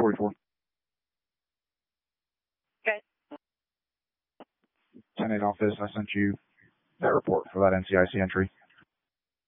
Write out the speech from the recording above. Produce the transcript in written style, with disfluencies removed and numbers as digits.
1044. Okay. 10-8 office, I sent you that report for that NCIC entry.